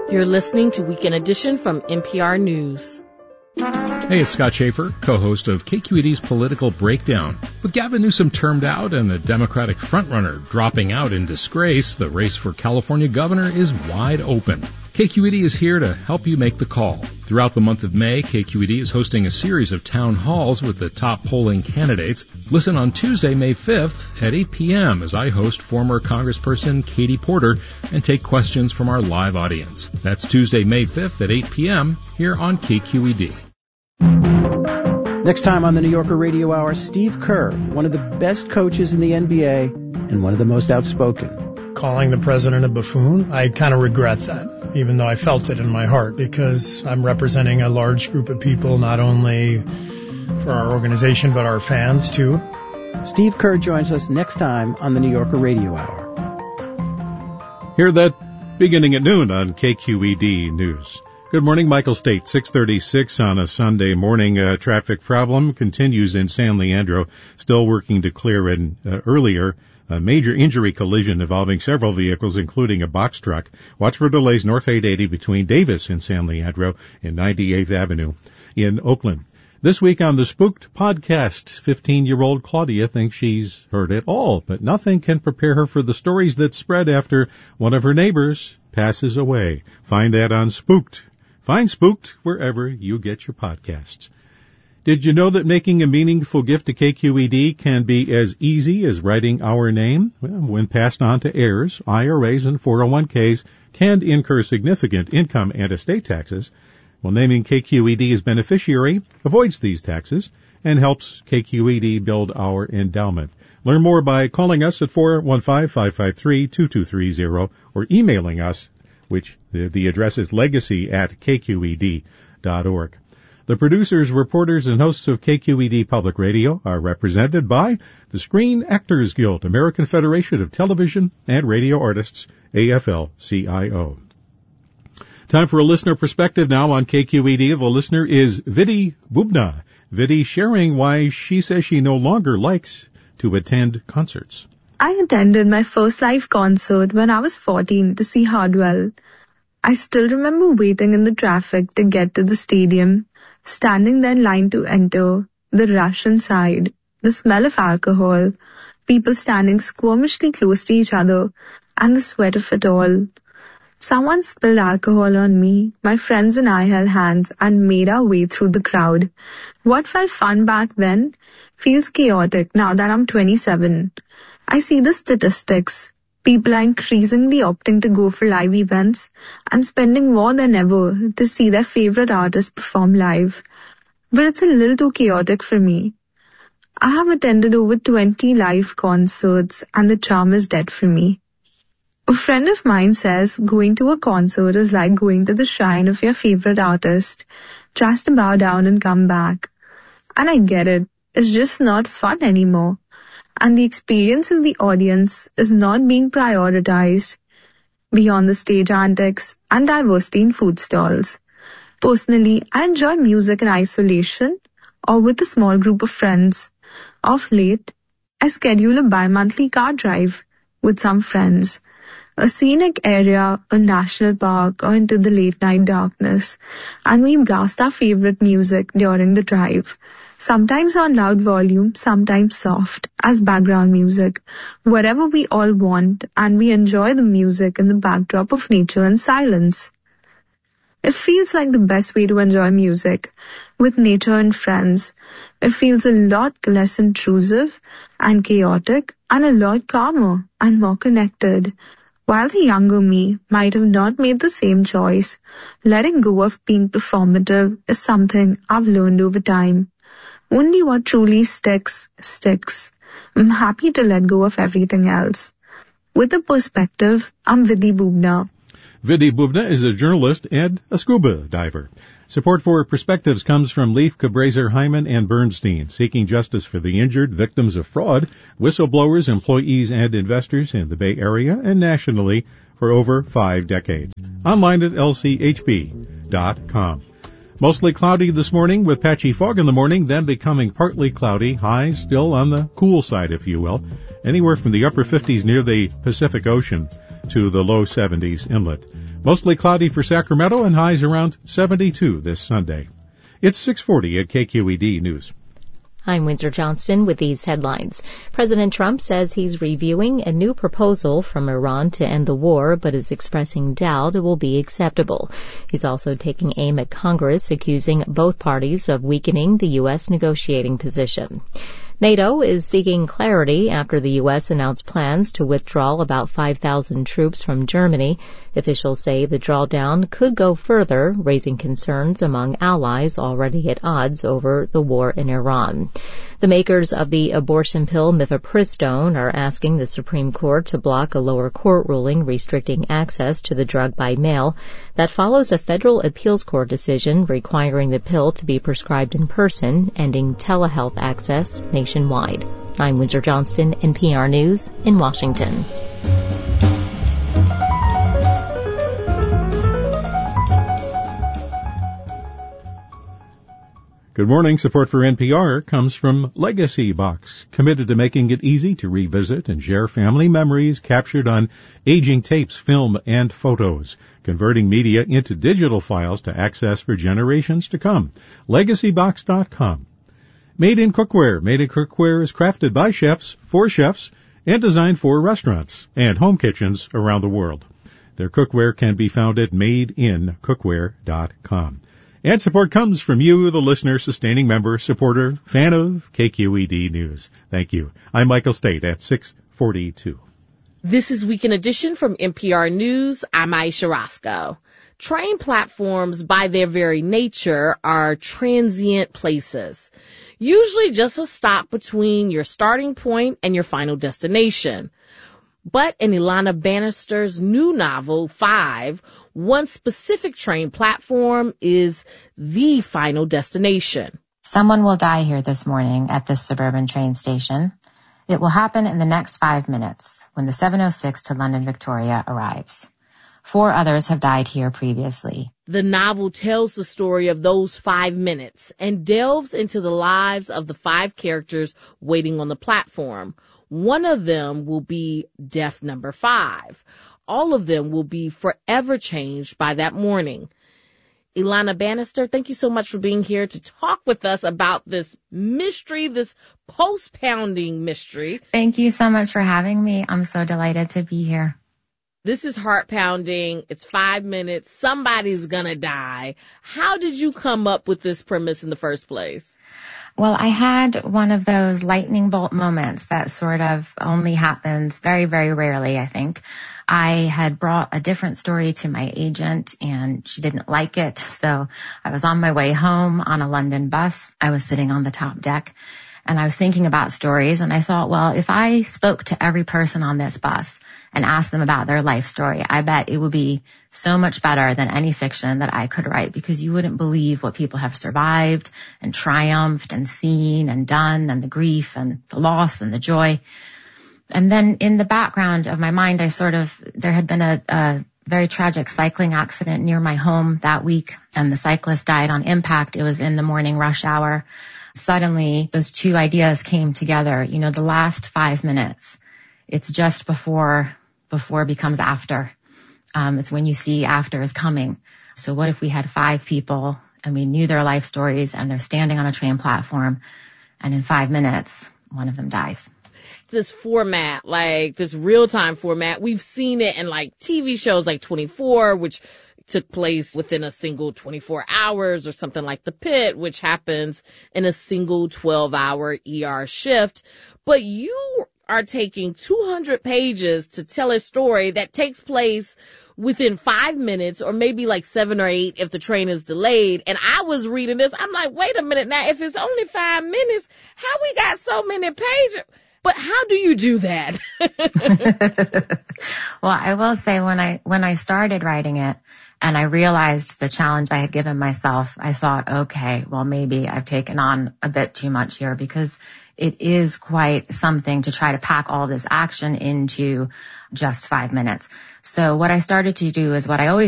You're listening to Weekend Edition from NPR News. Hey, it's Scott Schaefer, co-host of KQED's Political Breakdown. With Gavin Newsom termed out and the Democratic frontrunner dropping out in disgrace, the race for California governor is wide open. KQED is here to help you make the call. Throughout the month of May, KQED is hosting a series of town halls with the top polling candidates. Listen on Tuesday, May 5th at 8 p.m. as I host former Congressperson Katie Porter and take questions from our live audience. That's Tuesday, May 5th at 8 p.m. here on KQED. Next time on the New Yorker Radio Hour, Steve Kerr, one of the best coaches in the NBA and one of the most outspoken. Calling the president a buffoon, I kind of regret that, even though I felt it in my heart, because I'm representing a large group of people, not only for our organization, but our fans, too. Steve Kerr joins us next time on the New Yorker Radio Hour. Hear that beginning at noon on KQED News. Good morning, Michael State, 6:36 on a Sunday morning. Traffic problem continues in San Leandro, still working to clear an earlier major injury collision involving several vehicles, including a box truck. Watch for delays north 880 between Davis and San Leandro and 98th Avenue in Oakland. This week on the Spooked podcast, 15-year-old Claudia thinks she's heard it all, but nothing can prepare her for the stories that spread after one of her neighbors passes away. Find that on Spooked. Find Spooked wherever you get your podcasts. Did you know that making a meaningful gift to KQED can be as easy as writing our name? Well, when passed on to heirs, IRAs and 401ks can incur significant income and estate taxes. Well, naming KQED as beneficiary avoids these taxes and helps KQED build our endowment. Learn more by calling us at 415-553-2230 or emailing us, which the address is legacy@kqed.org. The producers, reporters, and hosts of KQED Public Radio are represented by the Screen Actors Guild, American Federation of Television and Radio Artists, AFL-CIO. Time for a listener perspective now on KQED. The listener is Vidi Bubna. Vidi sharing why she says she no longer likes to attend concerts. I attended my first live concert when I was 14 to see Hardwell. I still remember waiting in the traffic to get to the stadium, standing there in line to enter, the rush inside, the smell of alcohol, people standing squirmishly close to each other, and the sweat of it all. Someone spilled alcohol on me. My friends and I held hands and made our way through the crowd. What felt fun back then feels chaotic now that I'm 27. I see the statistics. People are increasingly opting to go for live events and spending more than ever to see their favorite artists perform live. But it's a little too chaotic for me. I have attended over 20 live concerts and the charm is dead for me. A friend of mine says going to a concert is like going to the shrine of your favorite artist, just to bow down and come back. And I get it. It's just not fun anymore. And the experience of the audience is not being prioritized beyond the stage antics and diversity in food stalls. Personally, I enjoy music in isolation or with a small group of friends. Of late, I schedule a bi-monthly car drive with some friends. A scenic area, a national park, or into the late-night darkness, and we blast our favorite music during the drive. Sometimes on loud volume, sometimes soft, as background music, wherever we all want, and we enjoy the music in the backdrop of nature and silence. It feels like the best way to enjoy music, with nature and friends. It feels a lot less intrusive and chaotic, and a lot calmer and more connected. While the younger me might have not made the same choice, letting go of being performative is something I've learned over time. Only what truly sticks, sticks. I'm happy to let go of everything else. With a perspective, I'm Vidi Bubna. Vidi Bubna is a journalist and a scuba diver. Support for Perspectives comes from Leif, Cabraser, Hyman, and Bernstein, seeking justice for the injured, victims of fraud, whistleblowers, employees, and investors in the Bay Area and nationally for over 5 decades. Online at lchb.com. Mostly cloudy this morning with patchy fog in the morning, then becoming partly cloudy. Highs still on the cool side, if you will. Anywhere from the upper 50s near the Pacific Ocean to the low 70s inland. Mostly cloudy for Sacramento and highs around 72 this Sunday. It's 6:40 at KQED News. I'm Windsor Johnston with these headlines. President Trump says he's reviewing a new proposal from Iran to end the war, but is expressing doubt it will be acceptable. He's also taking aim at Congress, accusing both parties of weakening the U.S. negotiating position. NATO is seeking clarity after the U.S. announced plans to withdraw about 5,000 troops from Germany. Officials say the drawdown could go further, raising concerns among allies already at odds over the war in Iran. The makers of the abortion pill mifepristone are asking the Supreme Court to block a lower court ruling restricting access to the drug by mail. That follows a federal appeals court decision requiring the pill to be prescribed in person, ending telehealth access nationwide. I'm Windsor Johnston, NPR News in Washington. Good morning. Support for NPR comes from Legacy Box, committed to making it easy to revisit and share family memories captured on aging tapes, film, and photos, converting media into digital files to access for generations to come. LegacyBox.com. Made in Cookware. Made in Cookware is crafted by chefs, for chefs, and designed for restaurants and home kitchens around the world. Their cookware can be found at madeincookware.com. And support comes from you, the listener, sustaining member, supporter, fan of KQED News. Thank you. I'm Michael State at 6:42. This is Weekend Edition from NPR News. I'm Aisha Roscoe. Train platforms, by their very nature, are transient places, usually just a stop between your starting point and your final destination. But in Ilana Bannister's new novel, 5, one specific train platform is the final destination. Someone will die here this morning at this suburban train station. It will happen in the next 5 minutes when the 706 to London Victoria arrives. 4 others have died here previously. The novel tells the story of those 5 minutes and delves into the lives of the 5 characters waiting on the platform. One of them will be death number 5. All of them will be forever changed by that morning. Ilana Bannister, thank you so much for being here to talk with us about this mystery, this post-pounding mystery. Thank you so much for having me. I'm so delighted to be here. This is heart-pounding. It's 5 minutes. Somebody's gonna die. How did you come up with this premise in the first place? Well, I had one of those lightning bolt moments that sort of only happens very, very rarely, I think. I had brought a different story to my agent and she didn't like it. So I was on my way home on a London bus. I was sitting on the top deck and I was thinking about stories and I thought, well, if I spoke to every person on this bus and asked them about their life story, I bet it would be so much better than any fiction that I could write because you wouldn't believe what people have survived and triumphed and seen and done and the grief and the loss and the joy. And then in the background of my mind, there had been a very tragic cycling accident near my home that week and the cyclist died on impact. It was in the morning rush hour. Suddenly those 2 ideas came together. You know, the last 5 minutes, it's just before becomes after. It's when you see after is coming. So what if we had 5 people and we knew their life stories and they're standing on a train platform and in 5 minutes, one of them dies. This format, like this real-time format, we've seen it in like TV shows like 24, which took place within a single 24 hours or something like The Pit, which happens in a single 12-hour ER shift. But you are taking 200 pages to tell a story that takes place within 5 minutes or maybe like 7 or 8 if the train is delayed. And I was reading this. I'm like, wait a minute now. If it's only 5 minutes, how we got so many pages? But how do you do that? Well, I will say when I started writing it and I realized the challenge I had given myself, I thought, okay, well, maybe I've taken on a bit too much here because it is quite something to try to pack all this action into just 5 minutes. So what I started to do is what I always